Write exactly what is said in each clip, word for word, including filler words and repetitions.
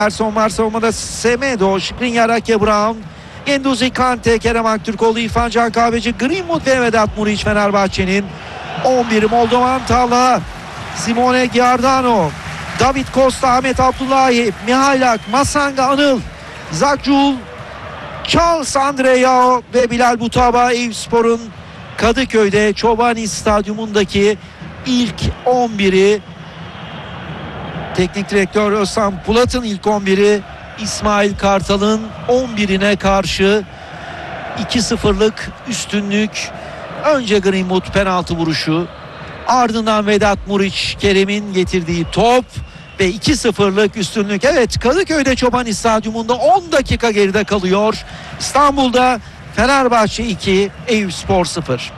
Erson var savunmada. Semedo, Skriniar, Ake Brown, Genduzi, Kante, Kerem Aktürkoğlu, İrfan Can Kahveci, Greenwood ve Vedat Muriç Fenerbahçe'nin on biri. Moldovan Talha, Simone Giordano, David Costa, Ahmet Abdullahi, Mihailak, Masanga, Anıl, Zakcul, Charles Andreyao ve Bilal Butaba. Eyüpspor'un Kadıköy'de Çobani Stadyumundaki ilk on biri. Teknik direktör Özcan Pulat'ın ilk on biri İsmail Kartal'ın on birine karşı iki sıfırlık üstünlük. Önce Greenwood penaltı vuruşu, ardından Vedat Muriç, Kerem'in getirdiği top ve iki sıfırlık üstünlük. Evet, Kadıköy'de Çobani Stadyumunda on dakika geride kalıyor. İstanbul'da Fenerbahçe iki, Eyüpspor sıfır.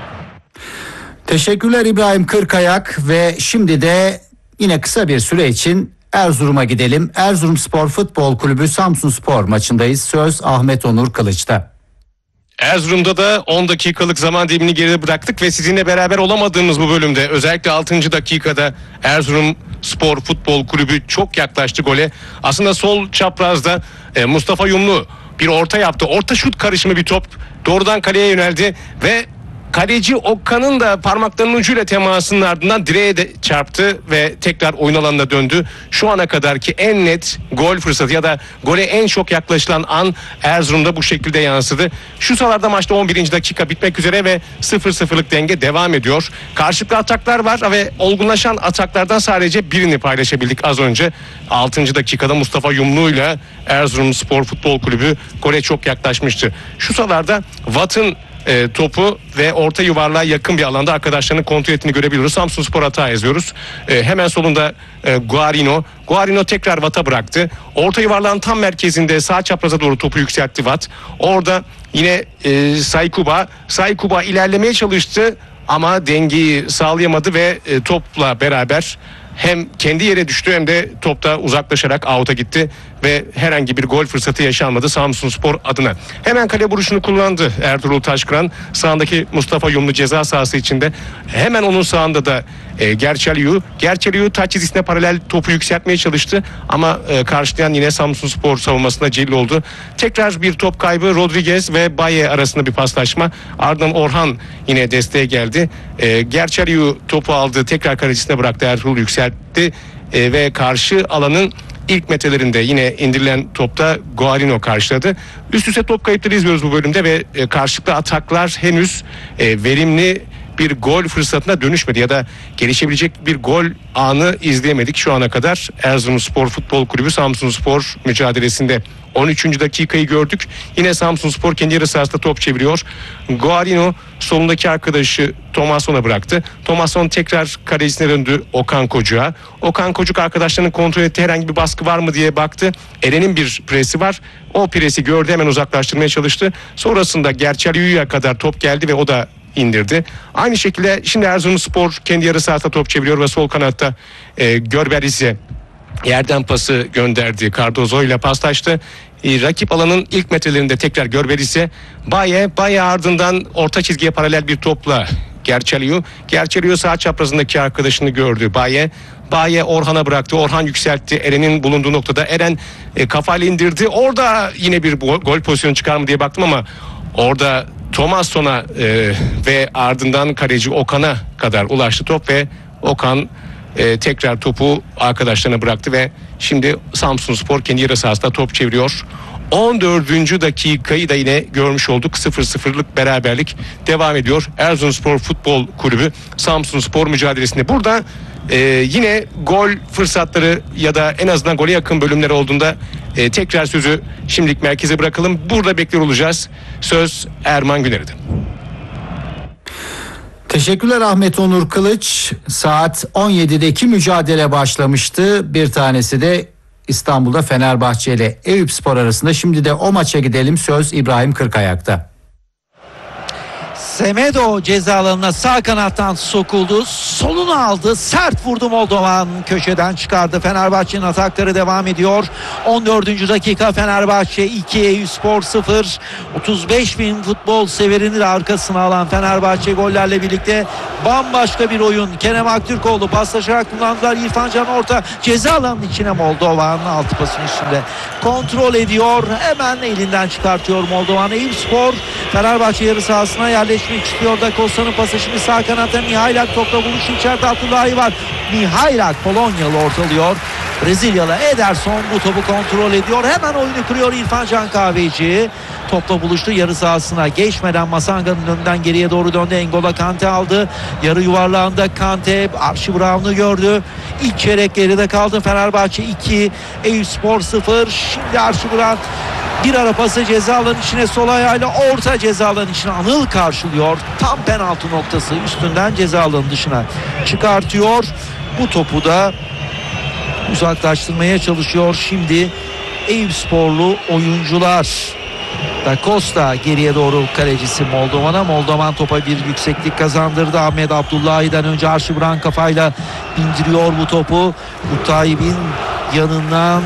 Teşekkürler İbrahim Kırkayak ve şimdi de yine kısa bir süre için Erzurum'a gidelim. Erzurumspor Futbol Kulübü Samsunspor maçındayız. Söz Ahmet Onur Kılıç'ta. Erzurum'da da on dakikalık zaman dilimini geride bıraktık ve sizinle beraber olamadığımız bu bölümde özellikle altıncı dakikada Erzurumspor Futbol Kulübü çok yaklaştı gole. Aslında sol çaprazda Mustafa Yumlu bir orta yaptı. Orta şut karışımı bir top doğrudan kaleye yöneldi ve kaleci Okan'ın da parmaklarının ucuyla temasının ardından direğe de çarptı ve tekrar oyun alanına döndü. Şu ana kadarki en net gol fırsatı ya da gole en çok yaklaşılan an Erzurum'da bu şekilde yansıdı. Şu sıralarda maçta on birinci dakika bitmek üzere ve sıfır sıfırlık denge devam ediyor. Karşılıklı ataklar var ve olgunlaşan ataklardan sadece birini paylaşabildik az önce. altıncı dakikada Mustafa Yumlu'yla Erzurumspor Futbol Kulübü gole çok yaklaşmıştı. Şu sıralarda Watt'ın E, topu ve orta yuvarlığa yakın bir alanda arkadaşlarının kontrol ettiğini görebiliyoruz. Samsunspor hata yazıyoruz. E, hemen solunda e, Guarino. Guarino tekrar Watt'a bıraktı. Orta yuvarlağın tam merkezinde sağ çapraza doğru topu yükseltti Watt. Orada yine e, Saykuba. Saykuba ilerlemeye çalıştı ama dengeyi sağlayamadı ve e, topla beraber hem kendi yere düştü hem de topta uzaklaşarak out'a gitti ve herhangi bir gol fırsatı yaşanmadı Samsunspor adına. Hemen kale vuruşunu kullandı Ertuğrul Taşkıran. Sağındaki Mustafa Yumlu ceza sahası içinde. Hemen onun sağında da e, Gerçeliu. Gerçeliu taç çizgisine paralel topu yükseltmeye çalıştı ama e, karşılayan yine Samsunspor savunmasına celil oldu. Tekrar bir top kaybı, Rodriguez ve Baye arasında bir paslaşma. Ardından Orhan yine desteğe geldi. E, Gerçeliu topu aldı, tekrar kalecisine bıraktı, Ertuğrul yükseltti e, ve karşı alanın İlk metrelerinde yine indirilen topta Guarino karşıladı. Üst üste top kayıpları izliyoruz bu bölümde ve e, karşılıklı ataklar henüz e, verimli bir gol fırsatına dönüşmedi ya da gelişebilecek bir gol anı izleyemedik şu ana kadar. Erzurumspor Futbol Kulübü Samsunspor mücadelesinde on üçüncü dakikayı gördük. Yine Samsunspor kendi yarı sahasında top çeviriyor. Guarino solundaki arkadaşı Tomasson'a bıraktı. Tomasson tekrar kalecisine döndü Okan Kocuk'a. Okan Kocuk arkadaşlarının kontrol ettiği herhangi bir baskı var mı diye baktı. Eren'in bir presi var. O presi gördü, hemen uzaklaştırmaya çalıştı. Sonrasında Gerçeliu'ya kadar top geldi ve o da indirdi. Aynı şekilde şimdi Erzurumspor kendi yarı sahasında top çeviriyor ve sol kanatta e, Görberiz'e yerden pası gönderdi. Cardozo ile paslaştı. E, rakip alanın ilk metrelerinde tekrar Görberiz'e. Baye, Baye ardından orta çizgiye paralel bir topla Gerçeliu. Gerçeliu sağ çaprazındaki arkadaşını gördü. Baye, Baye Orhan'a bıraktı. Orhan yükseltti. Eren'in bulunduğu noktada Eren e, kafayla indirdi. Orada yine bir gol, gol pozisyonu çıkar mı diye baktım ama orada Tomasson'a e, ve ardından kaleci Okan'a kadar ulaştı top ve Okan e, tekrar topu arkadaşlarına bıraktı ve şimdi Samsunspor kendi yarı sahasında top çeviriyor. on dördüncü dakikayı da yine görmüş olduk. sıfır sıfırlık beraberlik devam ediyor. Erzurumspor Futbol Kulübü Samsunspor mücadelesinde. Burada e, yine gol fırsatları ya da en azından gole yakın bölümler olduğunda e, tekrar sözü şimdilik merkeze bırakalım. Burada bekliyor olacağız. Söz Erman Güner'de. Teşekkürler Ahmet Onur Kılıç. Saat on yedideki mücadele başlamıştı. Bir tanesi de İstanbul'da Fenerbahçe ile Eyüpspor arasında. Şimdi de o maça gidelim. Söz İbrahim Kırkayak'ta. Semedo ceza alanına sağ kanattan sokuldu. Solunu aldı. Sert vurdu Moldovan. Köşeden çıkardı. Fenerbahçe'nin atakları devam ediyor. on dördüncü dakika, Fenerbahçe iki, Eyüpspor sıfır. otuz beş bin futbol severini de arkasına alan Fenerbahçe gollerle birlikte bambaşka bir oyun. Kerem Aktürkoğlu paslaşarak kullandılar. İrfan Can orta ceza alanının içine Moldovan altı pasın üstünde kontrol ediyor. Hemen elinden çıkartıyor Moldovan. Eyüpspor Fenerbahçe yarı sahasına yerleşmek istiyor da Costa'nın pası şimdi sağ kanatta. Mihailak topla buluştu. İçeride Abdullahi var. Mihailak Polonyalı ortalıyor. Brezilyalı Ederson bu topu kontrol ediyor. Hemen oyunu kuruyor İrfan Can Kahveci. Topla buluştu yarı sahasına. Geçmeden Masanga'nın önünden geriye doğru döndü. N'Golo Kante aldı. Yarı yuvarlağında Kante Archie Brown'u gördü. İlk çeyrek geride kaldı. Fenerbahçe iki, Eyüpspor sıfır. Şimdi Archie Brown bir ara pası ceza alanının içine sol ayağıyla orta ceza alanının içine Anıl karşılıyor. Tam penaltı noktası üstünden ceza alanının dışına çıkartıyor. Bu topu da uzaklaştırmaya çalışıyor şimdi Eyüpsporlu oyuncular. Da Costa geriye doğru kalecisi Moldovan'a. Moldovan topa bir yükseklik kazandırdı. Ahmet Abdullahi'den önce Archie Brown kafayla indiriyor bu topu. Utayib'in yanından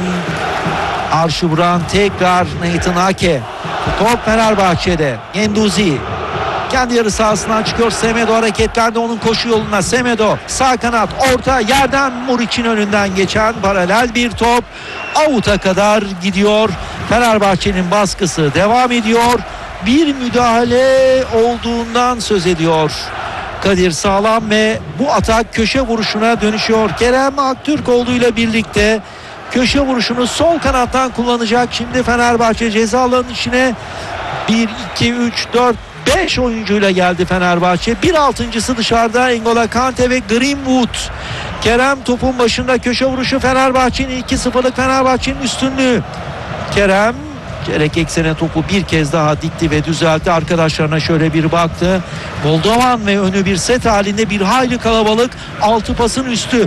Archie Brown tekrar Nathan Ake. Top Fenerbahçe'de. Genduzi kendi yarı sahasından çıkıyor. Semedo hareketlendi onun koşu yoluna. Semedo sağ kanat orta yerden Muriç'in önünden geçen paralel bir top. Out'a kadar gidiyor. Fenerbahçe'nin baskısı devam ediyor. Bir müdahale olduğundan söz ediyor Kadir Sağlam ve bu atak köşe vuruşuna dönüşüyor. Kerem Aktürkoğlu ile birlikte köşe vuruşunu sol kanattan kullanacak. Şimdi Fenerbahçe ceza alanının içine bir, iki, üç, dört, beş oyuncuyla geldi Fenerbahçe. Bir altıncısı dışarıda N'Golo Kante ve Greenwood. Kerem topun başında köşe vuruşu Fenerbahçe'nin iki sıfırlık Fenerbahçe'nin üstünlüğü. Kerem çeyrek eksene topu bir kez daha dikti ve düzeltti. Arkadaşlarına şöyle bir baktı. Moldovan ve önü bir set halinde bir hayli kalabalık. Altı pasın üstü.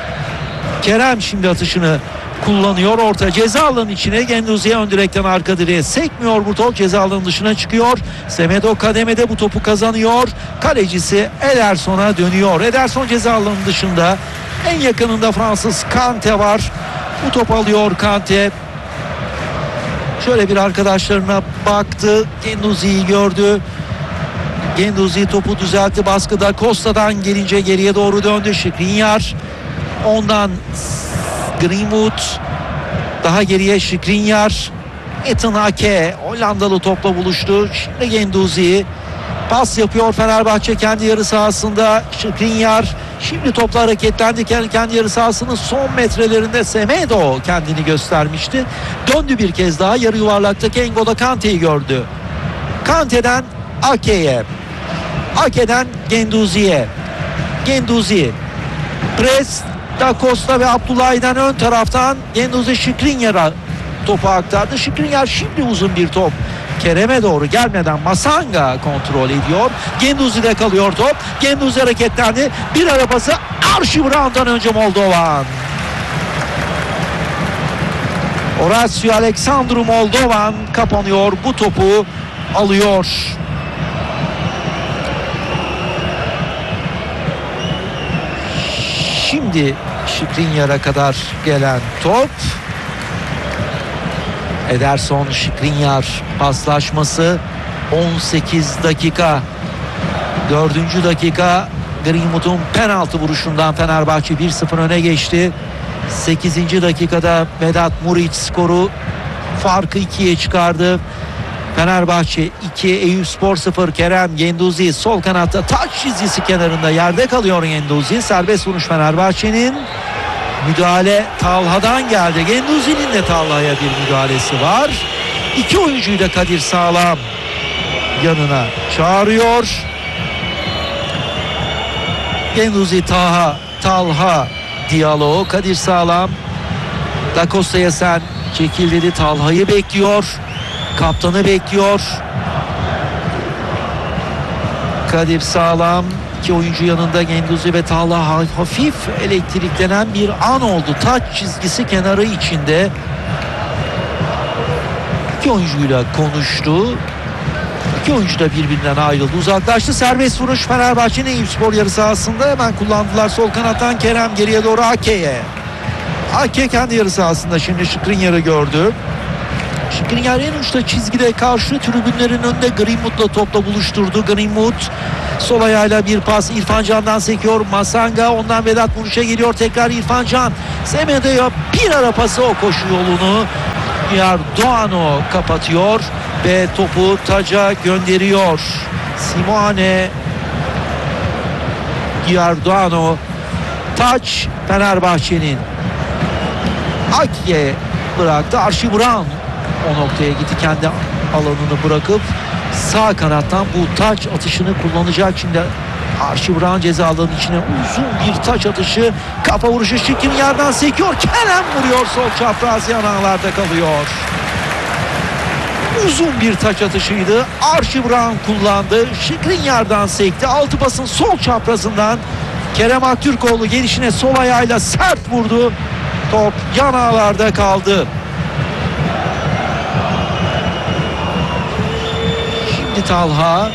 Kerem şimdi atışını kullanıyor. Orta ceza alanının içine Genduzi'ye ön direkten arka direğe sekmiyor bu top. Ceza alanının dışına çıkıyor. Semedo kademede bu topu kazanıyor. Kalecisi Ederson'a dönüyor. Ederson ceza alanının dışında. En yakınında Fransız Kante var. Bu top alıyor Kante. Şöyle bir arkadaşlarına baktı. Genduzi'yi gördü. Genduzi topu düzeltti. Baskıda Costa'dan gelince geriye doğru döndü. Skriniar. Ondan Greenwood. Daha geriye Skriniar. Ethan Ake Hollandalı topla buluştu. Şimdi Genduzi pas yapıyor Fenerbahçe kendi yarı sahasında. Skriniar şimdi topla hareketlendi. Kendi yarı sahasının son metrelerinde Semedo kendini göstermişti. Döndü bir kez daha yarı yuvarlaktaki N'Golo Kante'yi gördü. Kante'den Ake'ye. Ake'den Genduzi'ye. Genduzi pres Da Costa ve Abdullahi'den ön taraftan Genduzi Skriniar'a topu aktardı. Skriniar şimdi uzun bir top. Kerem'e doğru gelmeden Masanga kontrol ediyor. Genduzi'de kalıyor top. Genduzi hareketlendi. Bir ara pası Archie Brown'dan önce Moldovan. Horacio Alexandru Moldovan kapanıyor. Bu topu alıyor. Şimdi Skriniar'a kadar gelen top. Ederson Skriniar paslaşması on sekiz dakika. dördüncü dakika Greenwood'un penaltı vuruşundan Fenerbahçe bir sıfır öne geçti. sekizinci dakikada Vedat Muriç skoru farkı ikiye çıkardı. Fenerbahçe iki, Eyüpspor sıfır. Kerem Genduzi sol kanatta taç çizgisi kenarında yerde kalıyor Genduzi. Serbest vuruş Fenerbahçe'nin. Müdahale Talha'dan geldi. Genduzi'nin de Talha'ya bir müdahalesi var. İki oyuncuyu da Kadir Sağlam yanına çağırıyor. Genduzi Taha Talha diyaloğu. Kadir Sağlam Da Costa'ya sen çekil dedi. Talha'yı bekliyor. Kaptanı bekliyor. Kadir Sağlam iki oyuncu yanında Genduzi ve Talha hafif elektriklenen bir an oldu. Taç çizgisi kenarı içinde. İki oyuncuyla konuştu. İki oyuncu da birbirinden ayrıldı, uzaklaştı. Serbest vuruş Fenerbahçe'nin Eyüpspor yarı sahasında, hemen kullandılar sol kanattan. Kerem geriye doğru Ake'ye. Ake kendi yarı sahasında şimdi Skriniar'ı gördü. Skriniar en uçta çizgide karşı tribünlerin önünde Greenwood'la topla buluşturdu. Greenwood sol ayağıyla bir pas İrfan Can'dan sekiyor. Masanga, ondan Vedat Muriç'e geliyor. Tekrar İrfan Can. Semedo'ya bir ara pası, o koşu yolunu Giordano kapatıyor ve topu taca gönderiyor. Simone Giordano. Taç Fenerbahçe'nin. Akye bıraktı. Archie Brown o noktaya gitti, kendi alanını bırakıp sağ kanattan bu taç atışını kullanacak. Şimdi Archie Brown ceza alanının içine uzun bir taç atışı, kafa vuruşu, Skriniar'dan sekiyor. Kerem vuruyor, sol çapraz yanağlarda kalıyor. Uzun bir taç atışıydı. Archie Brown kullandı. Skriniar'dan sekti. Altı pasın sol çaprazından Kerem Aktürkoğlu gelişine sol ayağıyla sert vurdu. Top yanağlarda kaldı. Şimdi Talha.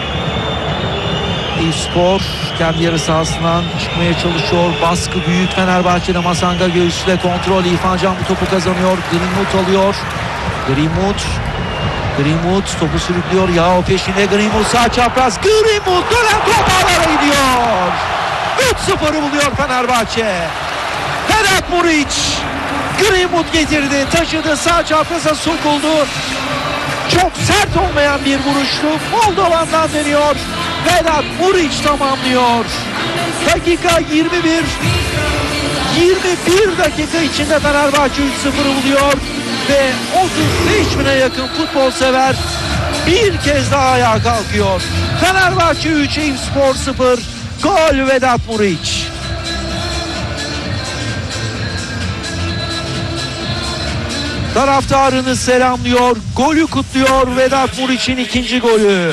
Eyüpspor kendi yarı sahasından çıkmaya çalışıyor. Baskı büyük Fenerbahçe'de. Masanga göğüsle kontrol. İrfan Can bu topu kazanıyor. Greenwood alıyor. Greenwood. Greenwood topu sürüklüyor. Ya o peşinde Greenwood sağ çapraz. Greenwood dönen top ağlara gidiyor. üç sıfırı buluyor Fenerbahçe. Vedat Muriç Greenwood getirdi, taşıdı, sağ çapraza sokuldu. Çok sert olmayan bir vuruştu. Moldovan'dan dönüyor. Vedat Muriç tamamlıyor. Dakika yirmi bir. yirmi bir dakika içinde Fenerbahçe üç sıfırı buluyor ve otuz beş bine yakın futbol sever bir kez daha ayağa kalkıyor. Fenerbahçe üç, Eyüpspor sıfır. Gol Vedat Muriç. Taraftarını selamlıyor, golü kutluyor. Vedat Muriç'in ikinci golü.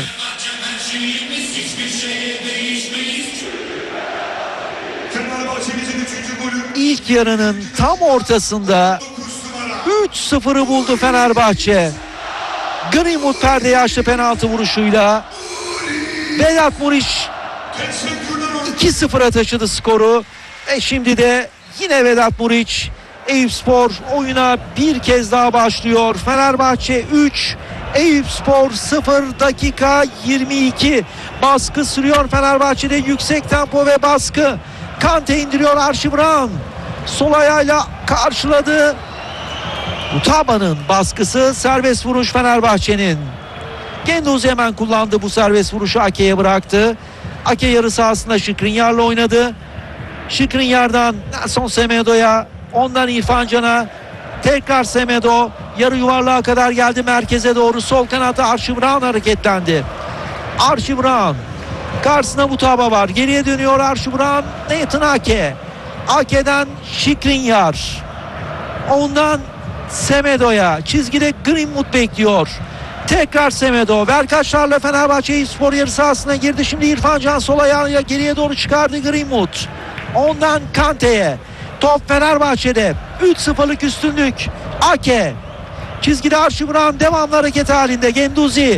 İlk yarının tam ortasında üç sıfırı buldu Fenerbahçe. Greenwood perdeyi açtı penaltı vuruşuyla. Vedat Muriç iki sıfıra taşıdı skoru. Ve şimdi de yine Vedat Muriç. Eyüpspor oyuna bir kez daha başlıyor. Fenerbahçe üç, Eyüpspor sıfır, dakika yirmi iki. Baskı sürüyor Fenerbahçe'de, yüksek tempo ve baskı. Kante indiriyor Archie Brown. Sol ayağıyla karşıladı. Utaba'nın baskısı, serbest vuruş Fenerbahçe'nin. Gendouzi hemen kullandı bu serbest vuruşu, Ake'ye bıraktı. Ake yarı sahasında Skriniar'la oynadı. Skriniar'dan Nelson Semedo'ya, ondan İrfan Can'a, tekrar Semedo yarı yuvarlığa kadar geldi, merkeze doğru sol kanatta Archie Brown hareketlendi. Archie Brown karşısında Mutaba var, geriye dönüyor Archie Brown. Nathan Ake, Ake'den Skriniar, ondan Semedo'ya, çizgide Greenwood bekliyor. Tekrar Semedo, verkaçlarla Fenerbahçe Eyüpspor yarı sahasına girdi. Şimdi İrfan Can sol ayağıyla geriye doğru çıkardı Greenwood. Ondan Kante'ye. Top Fenerbahçe'de. üç sıfırlık üstünlük. Ake. Çizgide Archie Brown devamlı hareket halinde. Gendouzi.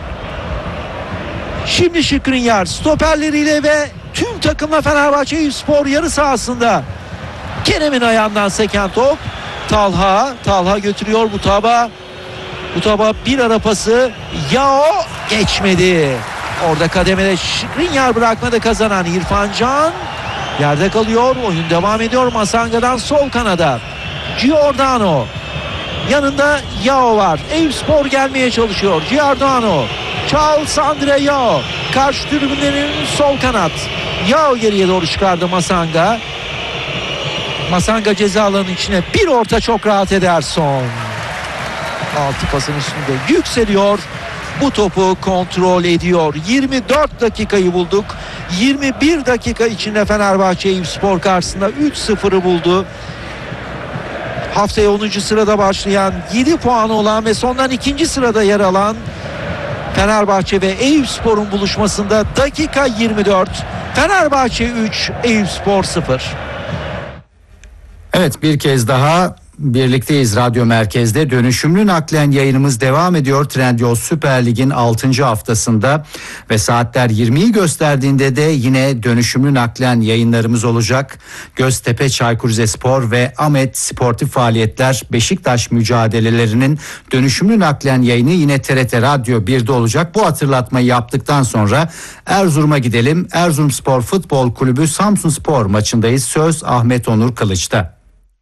Şimdi Skriniar stoperleriyle ve tüm takımla Fenerbahçe Eyüpspor yarı sahasında. Kerem'in ayağından seken top. Talha. Talha götürüyor Mutaba. Mutaba bir ara pası. Yao geçmedi. Orada kademede Skriniar bırakmadı, kazanan İrfan Can. Yerde kalıyor. Oyun devam ediyor. Masanga'dan sol kanada. Giordano. Yanında Yao var. Eyüpspor gelmeye çalışıyor. Giordano. Charles Andre Yao. Karşı tribünlerin sol kanat. Yao geriye doğru çıkardı Masanga. Masanga ceza alanının içine bir orta, çok rahat Ederson. Altı pasın üstünde yükseliyor. Bu topu kontrol ediyor. yirmi dört dakikayı bulduk. yirmi bir dakika içinde Fenerbahçe Eyüpspor karşısında üç sıfırı buldu. Haftaya onuncu sırada başlayan, yedi puanı olan ve sondan ikinci sırada yer alan Fenerbahçe ve Eyüpspor'un buluşmasında dakika yirmi dört. Fenerbahçe üç, Eyüpspor sıfır. Evet, bir kez daha birlikteyiz Radyo Merkez'de. Dönüşümlü naklen yayınımız devam ediyor. Trendyol Süper Lig'in altıncı haftasında ve saatler yirmiyi gösterdiğinde de yine dönüşümlü naklen yayınlarımız olacak. Göztepe Çaykur Rizespor ve Ahmet Sportif Faaliyetler Beşiktaş mücadelelerinin dönüşümlü naklen yayını yine T R T Radyo birde olacak. Bu hatırlatmayı yaptıktan sonra Erzurum'a gidelim. Erzurumspor Futbol Kulübü Samsunspor maçındayız. Söz Ahmet Onur Kılıç'ta.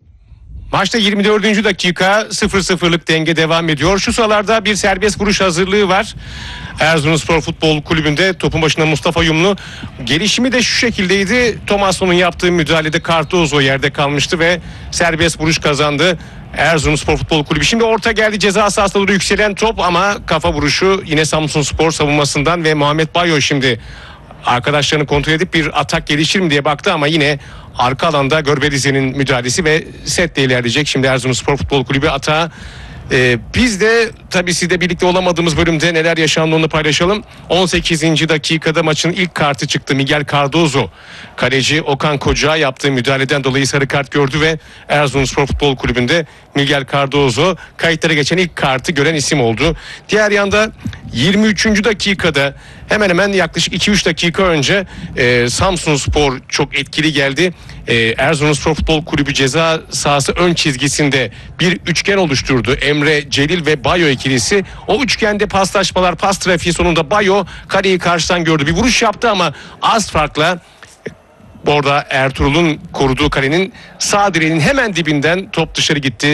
Maçta yirmi dördüncü dakika sıfır sıfırlık denge devam ediyor. Şu sıralarda bir serbest vuruş hazırlığı var. Erzurumspor Futbol Kulübü'nde topun başında Mustafa Yumlu. Gelişimi de şu şekildeydi. Tomasson'un yaptığı müdahalede Cardozo yerde kalmıştı ve serbest vuruş kazandı Erzurumspor Futbol Kulübü. Şimdi orta geldi, ceza sahasına doğru yükselen top ama kafa vuruşu yine Samsunspor savunmasından ve Muhammed Bayo şimdi arkadaşlarını kontrol edip bir atak gelişir mi diye baktı ama yine arka alanda Görberize'nin müdahalesi ve setle ilerleyecek. Şimdi Erzurumspor Futbol Kulübü atağı. Ee, biz de tabii sizle birlikte olamadığımız bölümde neler yaşandı onu paylaşalım. on sekizinci dakikada maçın ilk kartı çıktı. Miguel Cardozo, kaleci Okan Koca yaptığı müdahaleden dolayı sarı kart gördü ve Erzurumspor Futbol Kulübü'nde Miguel Cardozo kayıtlara geçen ilk kartı gören isim oldu. Diğer yanda yirmi üçüncü dakikada hemen hemen yaklaşık iki üç dakika önce e, Samsunspor çok etkili geldi. E, Erzurumspor Futbol Kulübü ceza sahası ön çizgisinde bir üçgen oluşturdu. Emre, Celil ve Bayo ikilisi. O üçgende paslaşmalar, pas trafiği sonunda Bayo kaleyi karşıdan gördü. Bir vuruş yaptı ama az farkla orada Ertuğrul'un koruduğu kalenin sağ direğinin hemen dibinden top dışarı gitti.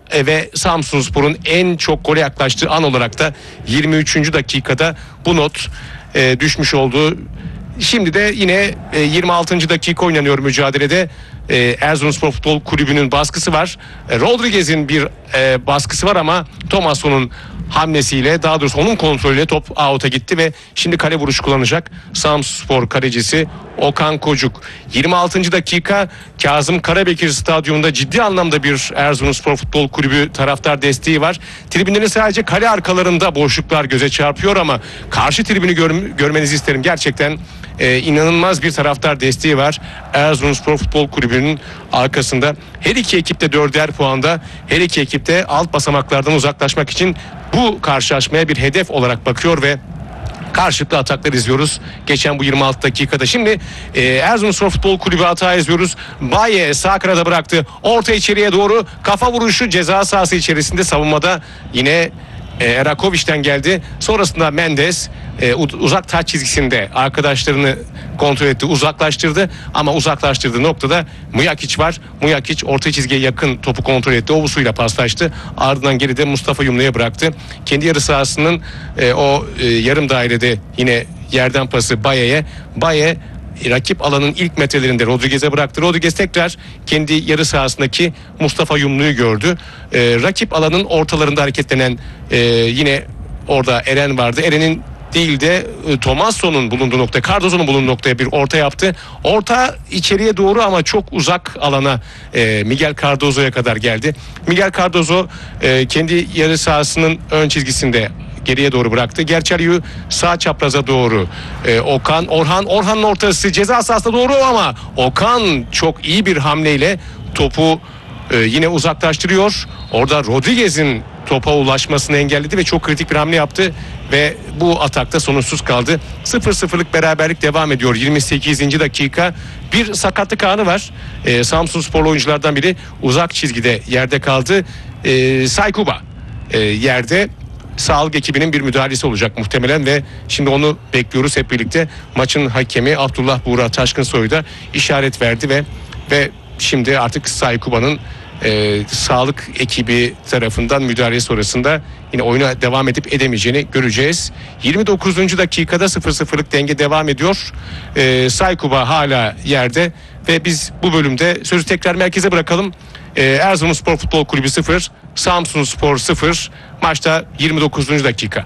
Ve Samsunspor'un en çok gole yaklaştığı an olarak da yirmi üçüncü dakikada bu not e, düşmüş oldu. Şimdi de yine e, yirmi altıncı dakika oynanıyor mücadelede. E, Erzurumspor Futbol Kulübü'nün baskısı var. E, Rodriguez'in bir e, baskısı var ama Tomasson'un hamlesiyle, daha doğrusu onun kontrolüyle top out'a gitti ve şimdi kale vuruşu kullanacak Samsunspor kalecisi Okan Kocuk. yirmi altıncı dakika Kazım Karabekir Stadyumunda ciddi anlamda bir Erzurumspor Futbol Kulübü taraftar desteği var. Tribünlerin sadece kale arkalarında boşluklar göze çarpıyor ama karşı tribünü gör, görmenizi isterim. Gerçekten e, inanılmaz bir taraftar desteği var Erzurumspor Futbol Kulübü'nün arkasında. Her iki ekip de dörder puanda. Her iki ekip de alt basamaklardan uzaklaşmak için bu karşılaşmaya bir hedef olarak bakıyor ve karşılıklı ataklar izliyoruz geçen bu yirmi altı dakikada. Şimdi e, Erzurumspor Futbol Kulübü hata izliyoruz. Baye sağ kanada bıraktı. Orta içeriye doğru kafa vuruşu ceza sahası içerisinde, savunmada yine e, Erakoviç'ten geldi. Sonrasında Mendes e, uzak taç çizgisinde arkadaşlarını kontrol etti, uzaklaştırdı ama uzaklaştırdığı noktada Mujakic var. Mujakic orta çizgiye yakın topu kontrol etti. Ovusuyla paslaştı. Ardından geride Mustafa Yumlu'ya bıraktı. Kendi yarı sahasının e, o e, yarım dairede yine yerden pası Baye'ye. Baye rakip alanın ilk metrelerinde Rodriguez'e bıraktı. Rodriguez tekrar kendi yarı sahasındaki Mustafa Yumlu'yu gördü. E, rakip alanın ortalarında hareketlenen e, yine orada Eren vardı. Eren'in değil de Tomasson'un bulunduğu nokta, Cardozo'nun bulunduğu noktaya bir orta yaptı. Orta içeriye doğru ama çok uzak alana e, Miguel Cardozo'ya kadar geldi. Miguel Cardozo e, kendi yarı sahasının ön çizgisinde geriye doğru bıraktı. Gerçeryu sağ çapraza doğru. E, Okan, Orhan, Orhan'ın ortası ceza sahasına doğru ama Okan çok iyi bir hamleyle topu e, yine uzaklaştırıyor. Orada Rodriguez'in topa ulaşmasını engelledi ve çok kritik bir hamle yaptı ve bu atakta sonuçsuz kaldı. sıfır sıfırlık beraberlik devam ediyor. yirmi sekizinci dakika bir sakatlık anı var. Ee, Samsunsporlu oyunculardan biri uzak çizgide yerde kaldı. Ee, Saykuba e, yerde. Sağlık ekibinin bir müdahalesi olacak muhtemelen ve şimdi onu bekliyoruz hep birlikte. Maçın hakemi Abdullah Buğra Taşkınsoy da işaret verdi ve ve şimdi artık Saykuba'nın Ee, sağlık ekibi tarafından müdahale sonrasında yine oyuna devam edip edemeyeceğini göreceğiz. yirmi dokuzuncu dakikada sıfır sıfırlık denge devam ediyor. Ee, Saykuba hala yerde ve biz bu bölümde sözü tekrar merkeze bırakalım. Ee, Erzurumspor Futbol Kulübü sıfır, Samsunspor sıfır. Maçta yirmi dokuzuncu dakika.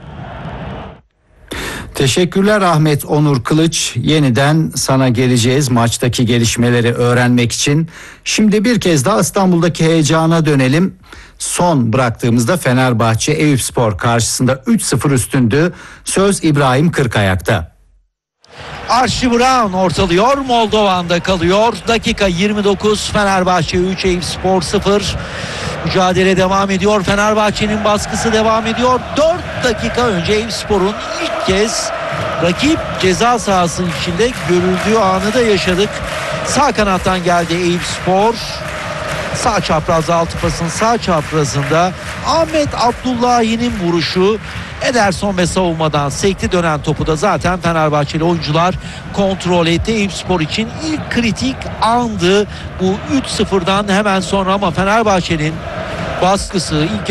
Teşekkürler Ahmet Onur Kılıç. Yeniden sana geleceğiz maçtaki gelişmeleri öğrenmek için. Şimdi bir kez daha İstanbul'daki heyecana dönelim. Son bıraktığımızda Fenerbahçe Eyüpspor karşısında üç sıfır üstündü. Söz İbrahim Kırkayak'ta. Archie Brown ortalıyor. Moldovan'da kalıyor. Dakika yirmi dokuz. Fenerbahçe üç, Eyüpspor sıfır. Mücadele devam ediyor. Fenerbahçe'nin baskısı devam ediyor. dört dakika önce Eyüpspor'un ilk kez rakip ceza sahası içinde görüldüğü anı da yaşadık. Sağ kanattan geldi Eyüpspor. Sağ çapraz, altı pasın sağ çaprazında Ahmet Abdullahi'nin vuruşu. Ederson ve savunmadan sekti, dönen topu da zaten Fenerbahçeli oyuncular kontrol etti. Eyüpspor için ilk kritik andı bu üç sıfırdan hemen sonra, ama Fenerbahçe'nin baskısı ilk